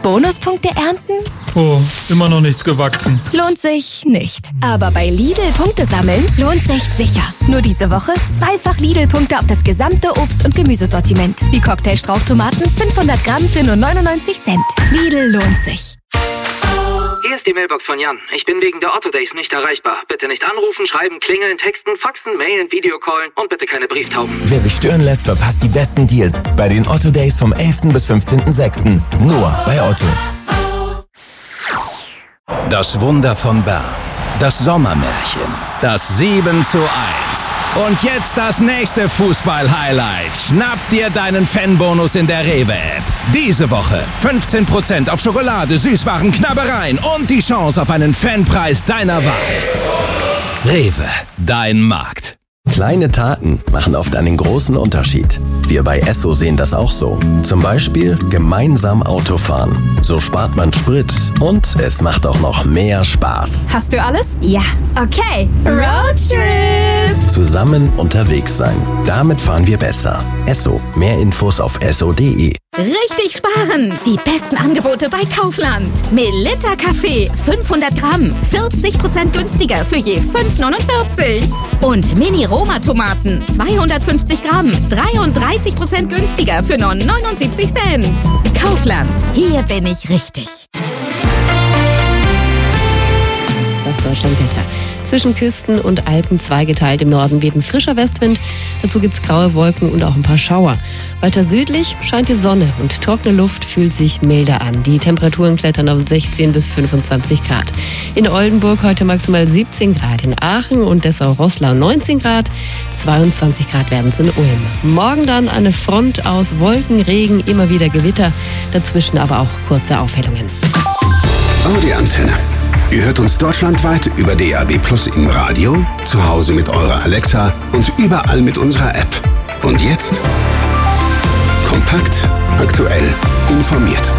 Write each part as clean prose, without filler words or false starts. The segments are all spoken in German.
Bonuspunkte ernten? Oh, immer noch nichts gewachsen. Lohnt sich nicht. Aber bei Lidl Punkte sammeln lohnt sich sicher. Nur diese Woche 2-fach Lidl-Punkte auf das gesamte Obst- und Gemüsesortiment. Wie Cocktailstrauchtomaten 500 Gramm für nur 99 Cent. Lidl lohnt sich. Hier ist die Mailbox von Jan. Ich bin wegen der Otto Days nicht erreichbar. Bitte nicht anrufen, schreiben, klingeln, texten, faxen, mailen, Videocallen und bitte keine Brieftauben. Wer sich stören lässt, verpasst die besten Deals bei den Otto Days vom 11. bis 15.06. Nur bei Otto. Das Wunder von Bern. Das Sommermärchen. Das 7:1. Und jetzt das nächste Fußball-Highlight. Schnapp dir deinen Fanbonus in der Rewe-App. Diese Woche 15% auf Schokolade, Süßwaren, Knabbereien und die Chance auf einen Fanpreis deiner Wahl. Rewe, dein Markt. Kleine Taten machen oft einen großen Unterschied. Wir bei Esso sehen das auch so. Zum Beispiel gemeinsam Autofahren. So spart man Sprit und es macht auch noch mehr Spaß. Hast du alles? Ja. Okay. Roadtrip! Zusammen unterwegs sein. Damit fahren wir besser. Esso. Mehr Infos auf esso.de. Richtig sparen! Die besten Angebote bei Kaufland. Melitta Kaffee, 500 Gramm, 40% günstiger für je 5,49. Und Mini-Roma-Tomaten, 250 Gramm, 33% günstiger für nur 79 Cent. Kaufland, hier bin ich richtig. Das Deutschlandwetter. Zwischen Küsten und Alpen zweigeteilt. Im Norden weht ein frischer Westwind. Dazu gibt's graue Wolken und auch ein paar Schauer. Weiter südlich scheint die Sonne und trockene Luft fühlt sich milder an. Die Temperaturen klettern auf 16 bis 25 Grad. In Oldenburg heute maximal 17 Grad. In Aachen und Dessau-Roßlau 19 Grad. 22 Grad werden es in Ulm. Morgen dann eine Front aus Wolken, Regen, immer wieder Gewitter. Dazwischen aber auch kurze Aufhellungen. Audi Antenne. Ihr hört uns deutschlandweit über DAB+ im Radio, zu Hause mit eurer Alexa und überall mit unserer App. Und jetzt? Kompakt, aktuell, informiert.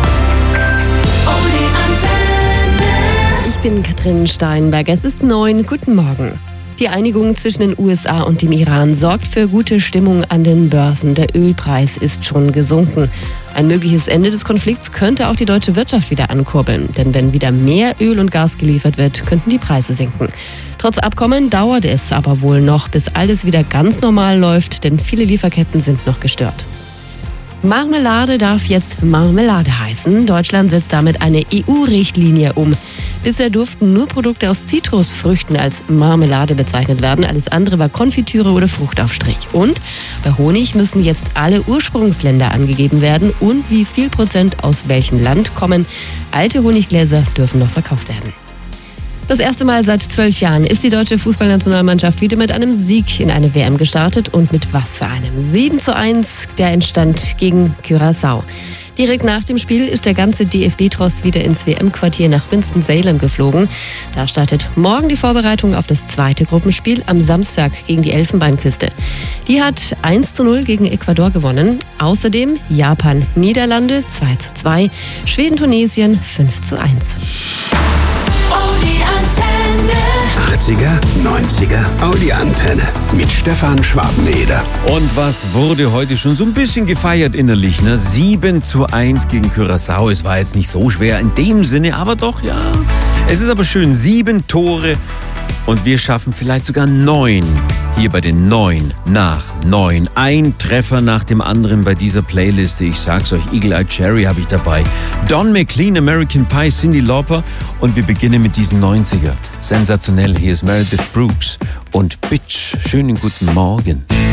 Audi Antenne. Ich bin Katrin Steinberger. Es ist 9. Guten Morgen. Die Einigung zwischen den USA und dem Iran sorgt für gute Stimmung an den Börsen. Der Ölpreis ist schon gesunken. Ein mögliches Ende des Konflikts könnte auch die deutsche Wirtschaft wieder ankurbeln. Denn wenn wieder mehr Öl und Gas geliefert wird, könnten die Preise sinken. Trotz Abkommen dauert es aber wohl noch, bis alles wieder ganz normal läuft, denn viele Lieferketten sind noch gestört. Marmelade darf jetzt Marmelade heißen. Deutschland setzt damit eine EU-Richtlinie um. Bisher durften nur Produkte aus Zitrusfrüchten als Marmelade bezeichnet werden. Alles andere war Konfitüre oder Fruchtaufstrich. Und bei Honig müssen jetzt alle Ursprungsländer angegeben werden und wie viel Prozent aus welchem Land kommen. Alte Honiggläser dürfen noch verkauft werden. Das erste Mal seit 12 Jahren ist die deutsche Fußballnationalmannschaft wieder mit einem Sieg in eine WM gestartet. Und mit was für einem? 7:1, der entstand gegen Curaçao. Direkt nach dem Spiel ist der ganze DFB-Tross wieder ins WM-Quartier nach Winston-Salem geflogen. Da startet morgen die Vorbereitung auf das zweite Gruppenspiel am Samstag gegen die Elfenbeinküste. Die hat 1:0 gegen Ecuador gewonnen. Außerdem Japan, Niederlande 2:2, Schweden, Tunesien 5:1. Audi Antenne. 80er, 90er, Audi Antenne mit Stefan Schwabeneder. Und was wurde heute schon so ein bisschen gefeiert innerlich, ne? 7:1 gegen Curaçao. Es war jetzt nicht so schwer in dem Sinne, aber doch, ja. Es ist aber schön, 7 Tore und wir schaffen vielleicht sogar 9. Hier bei den 9 nach 9. Ein Treffer nach dem anderen bei dieser Playliste. Ich sag's euch, Eagle Eye Cherry habe ich dabei. Don McLean, American Pie, Cyndi Lauper. Und wir beginnen mit diesem 90er. Sensationell, hier ist Meredith Brooks und Bitch. Schönen guten Morgen.